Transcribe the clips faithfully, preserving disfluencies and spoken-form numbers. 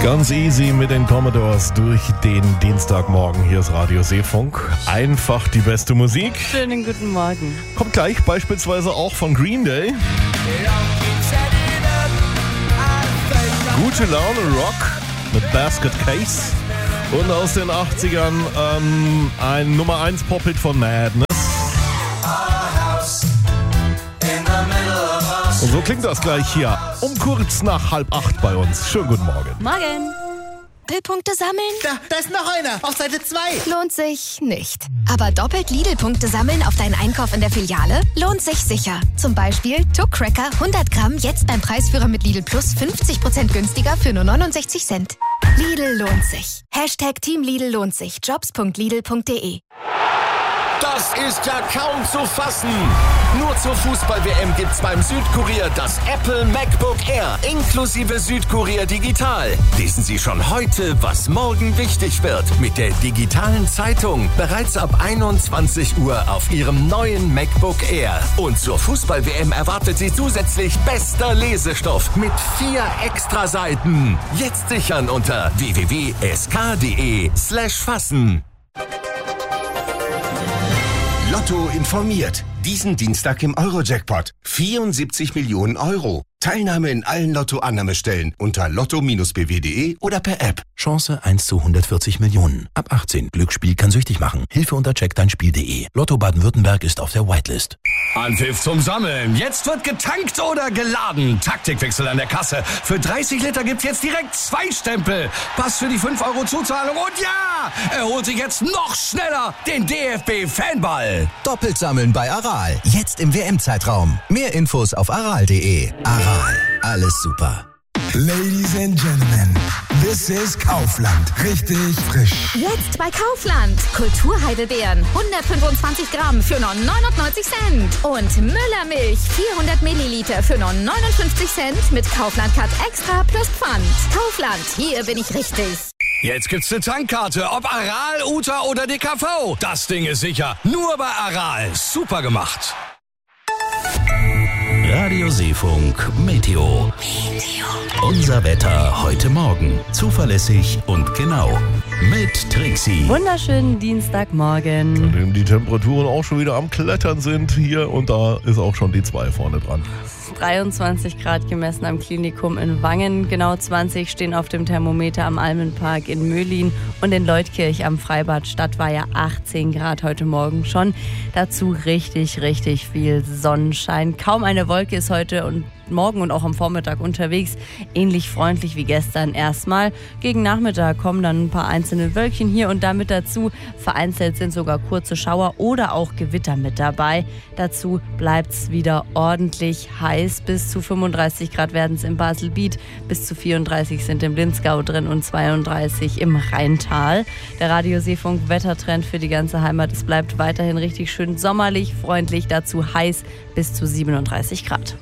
Ganz easy mit den Commodores durch den Dienstagmorgen. Hier ist Radio Seefunk. Einfach die beste Musik. Schönen guten Morgen. Kommt gleich beispielsweise auch von Green Day. Gute Laune Rock mit Basket Case. Und aus den achtzigern ähm, ein Nummer eins Pop-Hit von Madness. Und so klingt das gleich hier um kurz nach halb acht bei uns. Schönen guten Morgen. Morgen. Lidl-Punkte sammeln? Da, da ist noch einer, auf Seite zwei. Lohnt sich nicht. Aber doppelt Lidl-Punkte sammeln auf deinen Einkauf in der Filiale lohnt sich sicher. Zum Beispiel Tuck Cracker hundert Gramm jetzt beim Preisführer mit Lidl Plus fünfzig Prozent günstiger für nur neunundsechzig Cent. Lidl lohnt sich. Hashtag Team Lidl lohnt sich. jobs punkt lidl punkt de. Das ist ja kaum zu fassen. Nur zur Fußball-W M gibt's beim Südkurier das Apple MacBook Air inklusive Südkurier Digital. Lesen Sie schon heute, was morgen wichtig wird. Mit der digitalen Zeitung bereits ab einundzwanzig Uhr auf Ihrem neuen MacBook Air. Und zur Fußball-W M erwartet Sie zusätzlich bester Lesestoff mit vier Extraseiten. Jetzt sichern unter w w w punkt s k punkt de slash fassen. Lotto informiert. Diesen Dienstag im Euro-Jackpot. vierundsiebzig Millionen Euro. Teilnahme in allen Lotto-Annahmestellen unter lotto Bindestrich b w punkt de oder per App. Chance eins zu hundertvierzig Millionen. Ab achtzehn. Glücksspiel kann süchtig machen. Hilfe unter check dein spiel punkt de. Lotto Baden-Württemberg ist auf der Whitelist. Anpfiff zum Sammeln. Jetzt wird getankt oder geladen. Taktikwechsel an der Kasse. Für dreißig Liter gibt's jetzt direkt zwei Stempel. Pass für die fünf Euro Zuzahlung. Und ja, er holt sich jetzt noch schneller den D F B-Fanball. Doppelt sammeln bei Aral. Jetzt im W M-Zeitraum. Mehr Infos auf aral punkt de. Aral. Alles super. Ladies and Gentlemen, this is Kaufland. Richtig frisch. Jetzt bei Kaufland. Kulturheidelbeeren hundertfünfundzwanzig Gramm für nur neunundneunzig Cent. Und Müllermilch vierhundert Milliliter für nur neunundfünfzig Cent mit Kaufland Cut Extra plus Pfand. Kaufland, hier bin ich richtig. Jetzt gibt's eine Tankkarte, ob Aral, Uta oder D K V. Das Ding ist sicher. Nur bei Aral. Super gemacht. Radio Seefunk Meteo. Meteo. Unser Wetter heute Morgen. Zuverlässig und genau. Mit Trixie. Wunderschönen Dienstagmorgen. Von dem die Temperaturen auch schon wieder am Klettern sind hier. Und da ist auch schon die zwei vorne dran. dreiundzwanzig Grad gemessen am Klinikum in Wangen. Genau zwanzig stehen auf dem Thermometer am Almenpark in Möhlin. Und in Leutkirch am Freibad Stadtweiher achtzehn Grad heute Morgen schon. Dazu richtig, richtig viel Sonnenschein. Kaum eine Wolke ist heute und morgen und auch am Vormittag unterwegs. Ähnlich freundlich wie gestern erstmal. Gegen Nachmittag kommen dann ein paar einzelne Wölkchen hier und da mit dazu. Vereinzelt sind sogar kurze Schauer oder auch Gewitter mit dabei. Dazu bleibt es wieder ordentlich heiß. Bis zu fünfunddreißig Grad werden es im Baselbiet. Bis zu vierunddreißig sind im Linzgau drin und zweiunddreißig im Rheintal. Der Radio Seefunk Wettertrend für die ganze Heimat. Es bleibt weiterhin richtig schön sommerlich, freundlich. Dazu heiß bis zu siebenunddreißig Grad.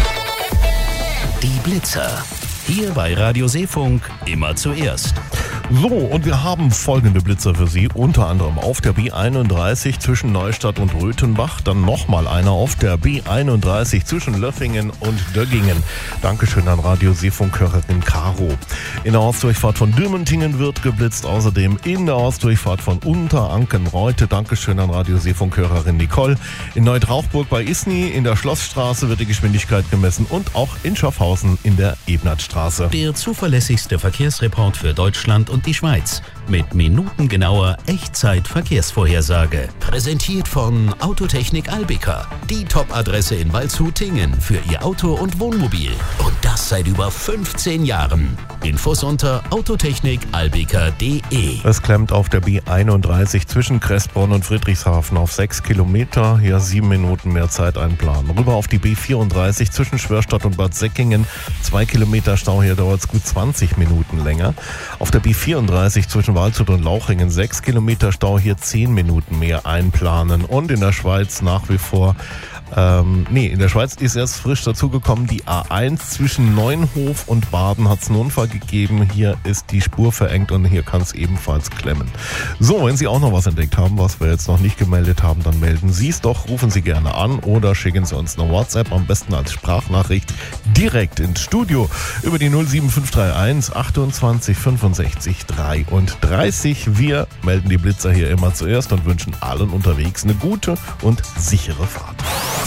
Die Blitzer. Hier bei Radio Seefunk immer zuerst. So, und wir haben folgende Blitzer für Sie. Unter anderem auf der B einunddreißig zwischen Neustadt und Röthenbach. Dann nochmal einer auf der B einunddreißig zwischen Löffingen und Döggingen. Dankeschön an Radio Seefunk-Hörerin Caro. In der Ortsdurchfahrt von Dürmentingen wird geblitzt. Außerdem in der Ortsdurchfahrt von Unteranken-Reute. Dankeschön an Radio Seefunk-Hörerin Nicole. In Neutrauchburg bei Isny in der Schlossstraße wird die Geschwindigkeit gemessen. Und auch in Schaffhausen in der Ebnertstraße. Der zuverlässigste Verkehrsreport für Deutschland und die Schweiz mit minutengenauer Echtzeit-Verkehrsvorhersage. Präsentiert von Autotechnik Albika, die Top-Adresse in Waldshut-Tingen für Ihr Auto und Wohnmobil. Und das seit über fünfzehn Jahren. Infos unter autotechnik albika punkt de. Es klemmt auf der B einunddreißig zwischen Kressbronn und Friedrichshafen auf sechs Kilometer. Hier sieben Minuten mehr Zeit einplanen. Rüber auf die B vierunddreißig zwischen Schwörstadt und Bad Säckingen. zwei Kilometer Stau, hier dauert es gut zwanzig Minuten länger. Auf der B vierunddreißig zwischen Waldshut und Lauchringen sechs Kilometer Stau, hier zehn Minuten mehr einplanen. Und in der Schweiz nach wie vor Ähm, nee, in der Schweiz ist erst frisch dazugekommen die A eins. Zwischen Neunhof und Baden hat es einen Unfall gegeben. Hier ist die Spur verengt und hier kann es ebenfalls klemmen. So, wenn Sie auch noch was entdeckt haben, was wir jetzt noch nicht gemeldet haben, dann melden Sie es doch, rufen Sie gerne an oder schicken Sie uns eine WhatsApp, am besten als Sprachnachricht direkt ins Studio über die null sieben fünf drei eins achtundzwanzig fünfundsechzig dreiunddreißig. Wir melden die Blitzer hier immer zuerst und wünschen allen unterwegs eine gute und sichere Fahrt.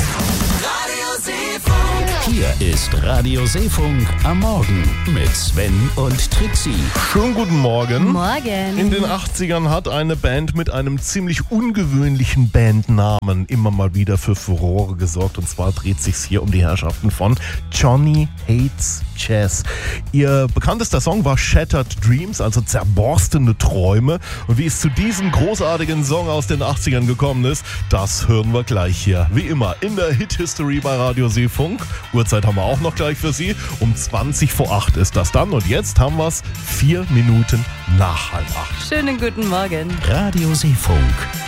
Hier ist Radio Seefunk am Morgen mit Sven und Trixie. Schönen guten Morgen. Morgen. In den achtzigern hat eine Band mit einem ziemlich ungewöhnlichen Bandnamen immer mal wieder für Furore gesorgt. Und zwar dreht sich's hier um die Herrschaften von Johnny Hates Jazz. Ihr bekanntester Song war Shattered Dreams, also zerborstene Träume. Und wie es zu diesem großartigen Song aus den achtzigern gekommen ist, das hören wir gleich hier. Wie immer in der Hit History bei Radio Seefunk. Uhrzeit haben wir auch noch gleich für Sie. Um zwanzig vor acht ist das dann. Und jetzt haben wir es vier Minuten nach halb acht. Schönen guten Morgen. Radio Seefunk.